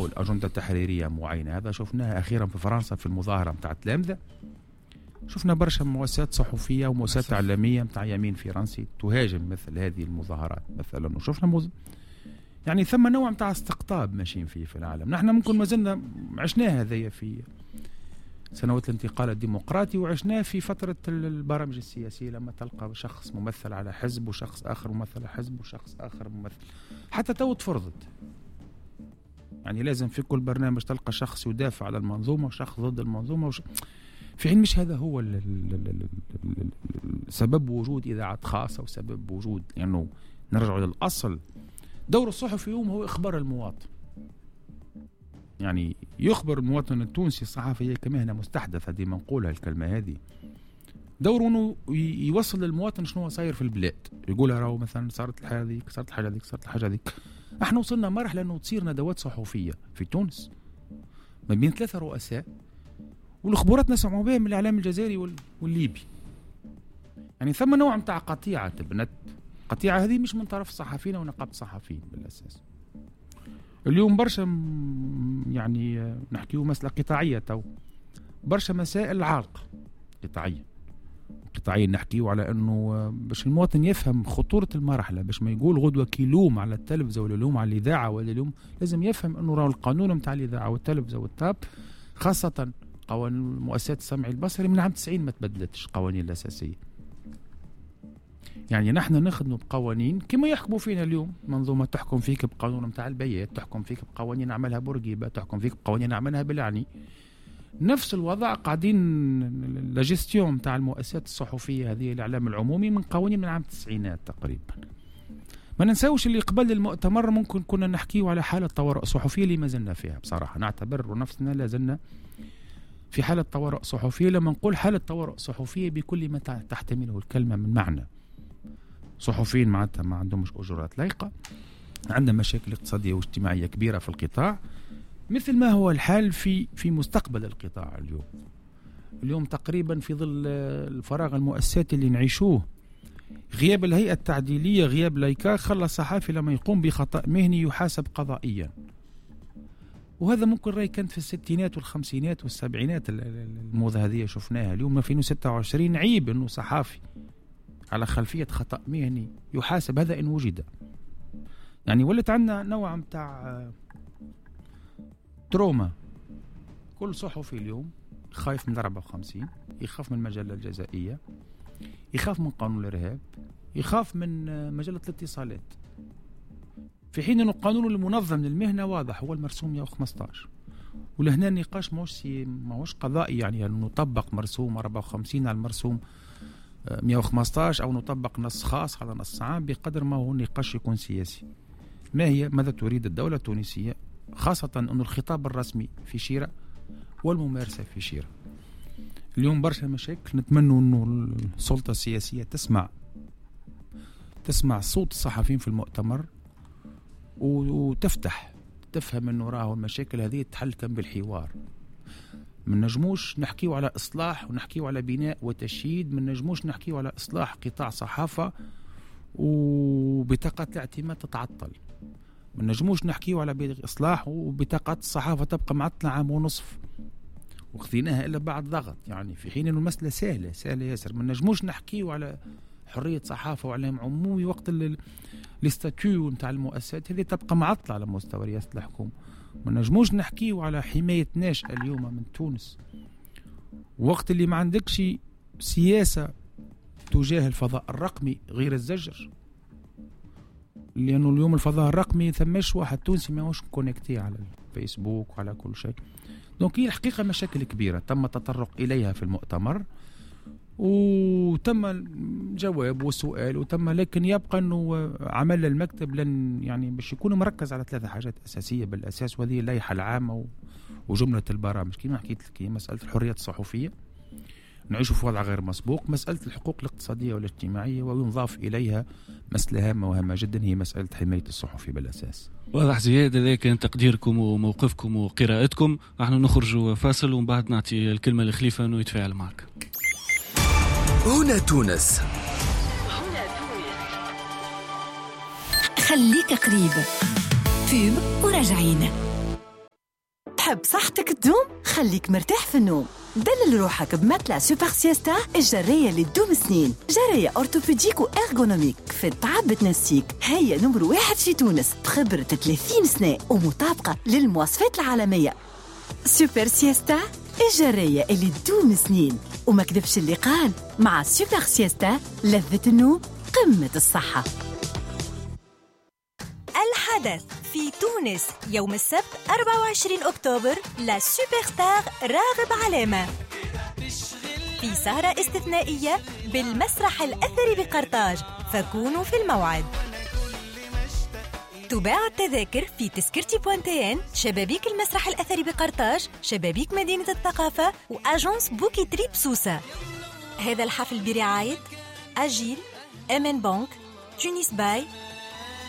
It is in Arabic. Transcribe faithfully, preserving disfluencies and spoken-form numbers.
أو الأجندة التحريرية معينة. هذا شفناه أخيرا في فرنسا في المظاهرة متاع التلامذة. شفنا برشا مؤسسات صحفية ومؤسسات إعلامية متاع يمين فرنسي تهاجم مثل هذه المظاهرات مثلا. وشفنا مز... يعني ثم نوع متاع استقطاب ماشيين فيه في العالم. نحن ممكن ما زلنا عشناها هذيا في سنوات الانتقال الديمقراطي، وعشناه في فترة البرامج السياسية لما تلقى شخص ممثل على حزب وشخص آخر ممثل على حزب وشخص آخر ممثل. حتى تو تفرضت، يعني لازم في كل برنامج تلقى شخص يدافع على المنظومة وشخص ضد المنظومة وش... في حين مش هذا هو ال ال ال ال سبب وجود إذاعة خاصة وسبب وجود، لأنه يعني نرجع للأصل. دور الصحفي اليوم هو إخبار المواطن، يعني يخبر المواطن التونسي. الصحافة هي كمهنة مستحدثة دي منقولها الكلمة هذه. دوره انه يوصل للمواطن شنو صاير في البلاد، يقول راهو مثلا صارت الحاجة هذيك صارت الحاجة هذيك صارت الحاجة هذيك. احنا وصلنا مرحلة انه تصير ندوات صحفية في تونس ما بين ثلاثة رؤساء، والخبرات نسمعوا بها من الإعلام الجزائري والليبي. يعني ثم نوع متاع قطيعة تبنت. قطيعة هذه مش من طرف الصحفيين أو نقابة الصحفيين بالأساس. اليوم برشا يعني نحكيو مسألة قطاعية، تو برشا مسائل عالقة قطاعية قطاعية نحكيو على أنه باش المواطن يفهم خطورة المرحلة، باش ما يقول غدوة كيلوم على التلفزة ولا لوم على الإذاعة ولا لوم، لازم يفهم أنه راه القانون متاع الإذاعة والتلفزة والتاب خاصة قوانين مؤسسات السمع البصري من عام تسعين ما تبدلتش قوانين الأساسية. يعني نحن نخدموا بقوانين كما يحكموا فينا اليوم. منظومة تحكم فيك بقانون متاع البيات، تحكم فيك بقوانين عملها بورقيبة، تحكم فيك بقوانين عملها بالعني. نفس الوضع قاعدين لاجستيون متاع المؤسسات الصحفية هذه الإعلام العمومي من قوانين من عام التسعينات تقريبا. ما ننساوش اللي قبل المؤتمر ممكن كنا نحكيه على حالة طوارئ صحفية اللي ما زلنا فيها بصراحة. نعتبر نفسنا لازلنا في حالة طوارئ صحفية. لما نقول حالة طوارئ صحفية بكل ما تحتمله الكلمة من معنى. صحفيين معناتها ما عندهمش أجورات لايقة، عندنا مشاكل اقتصادية واجتماعية كبيرة في القطاع، مثل ما هو الحال في في مستقبل القطاع اليوم. اليوم تقريبا في ظل الفراغ المؤسساتي اللي نعيشوه، غياب الهيئة التعديلية، غياب لايكا، خلى الصحافي لما يقوم بخطأ مهني يحاسب قضائيا. وهذا ممكن رأي كانت في الستينات والخمسينات والسبعينات. الموضة هذه شفناها اليوم ألفين وستة وعشرين. عيب أنه صحافي على خلفية خطأ مهني يحاسب، هذا إن وجد. يعني ولت عندنا نوع متاع تروما. كل صحفي اليوم خايف من أربعة وخمسين، يخاف من المجلة الجزائية، يخاف من قانون الإرهاب، يخاف من مجلة الاتصالات، في حين أنه القانون المنظم للمهنة واضح، هو المرسوم مئة وخمسة عشر. ولهنا النقاش ماهوش ماهوش قضائي، يعني أنه نطبق مرسوم أربعة وخمسين على المرسوم مئة وخمسة عشر أو نطبق نص خاص على نص عام، بقدر ما هو النقاش يكون سياسي. ما هي ماذا تريد الدولة التونسية، خاصة أن الخطاب الرسمي في شيرة والممارسة في شيرة. اليوم برشا مشاكل. نتمنى أنه السلطة السياسية تسمع تسمع صوت الصحفيين في المؤتمر وتفتح تفهم أنه راه المشاكل هذه تحل كم بالحوار. من نجموش نحكيو على إصلاح ونحكيو على بناء وتشييد، من نجموش نحكيو على إصلاح قطاع صحافة وبطاقة الاعتماد تتعطل. من نجموش نحكيو على إصلاح وبطاقات الصحافة تبقى معطلة عام ونصف وخذيناها إلا بعد ضغط، يعني في حين أنه المسألة سهلة سهلة ياسر. من نجموش نحكيو على حرية صحافة وإعلام عمومي وقت الاستاتيو نتاع المؤسسات هذه تبقى معطلة على مستوى رئاسة الحكومة. ما نجموش نحكيو على حماية ناشئة اليوم من تونس وقت اللي ما عندكش سياسة تجاه الفضاء الرقمي غير الزجر، لأنه اليوم الفضاء الرقمي ثماش واحد تونسي ما هوش كونكتي على الفيسبوك وعلى كل شيء. دونك هي الحقيقة مشاكل كبيرة تم التطرق إليها في المؤتمر وتم جواب وسؤال وتم، لكن يبقى أنه عمل المكتب لن يعني باش يكون مركز على ثلاثة حاجات أساسية بالأساس، وهذه اللائحة العامة وجملة البرامج كما حكيت لك. مسألة الحرية الصحفية، نعيش في وضع غير مسبوق، مسألة الحقوق الاقتصادية والاجتماعية، وينضاف إليها مسألة هامة وهامة جدا هي مسألة حماية الصحفي بالأساس. واضح زيادة، هذا كان تقديركم وموقفكم وقراءتكم. نحن نخرج فاصل ومن بعد نعطي الكلمة لخليفة أنه يتفاعل معك. هنا تونس، خليك قريب، فيب وراجعين. تحب صحتك تدوم؟ خليك مرتاح في النوم. دلل روحك بمتلة سوبر سيستا الجرية اللي تدوم سنين. جرية أورتوبيديك وإرغونوميك في التعب بتنسيك. هي نمر واحد في تونس بخبرة ثلاثين سنة ومطابقة للمواصفات العالمية. سوبر سيستا الجرية اللي تدوم سنين. وما كذبش اللي قال، مع سوبر سيستا لذة النوم قمة الصحة. الحدث في تونس يوم السبت أربعة وعشرين أكتوبر، لا سوبر ستار راغب علامة في سهرة استثنائية بالمسرح الأثري بقرطاج، فكونوا في الموعد. تباع التذاكر في تذكرتي بوانتين، شبابيك المسرح الأثري بقرطاج، شبابيك مدينة الثقافة، وأجنس بوكي تريب سوسة. هذا الحفل برعاية أجيل، أمن بانك، تونس باي،